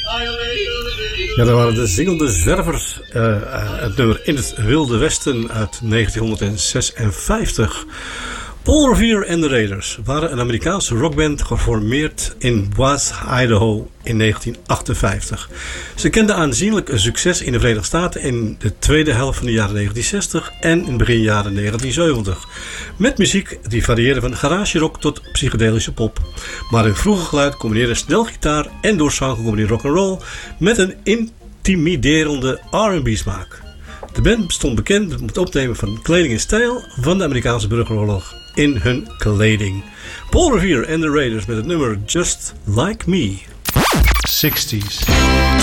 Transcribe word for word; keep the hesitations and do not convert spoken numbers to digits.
Ja, dat waren de zingende zwervers. Uh, uh, het nummer In het Wilde Westen uit negentienhonderdzesenvijftig. Paul Revere en de Raiders waren een Amerikaanse rockband geformeerd in Boise, Idaho in negentien achtenvijftig. Ze kenden aanzienlijk een succes in de Verenigde Staten in de tweede helft van de jaren negentien zestig en in begin jaren negentien zeventig. Met muziek die varieerde van garage rock tot psychedelische pop. Maar hun vroege geluid combineerde snel gitaar en door zang gecombineerd rock'n'roll met een intimiderende R en B smaak. De band stond bekend met het opnemen van kleding en stijl van de Amerikaanse burgeroorlog in hun kleding. Paul Revere en de Raiders met het nummer Just Like Me. zestig's.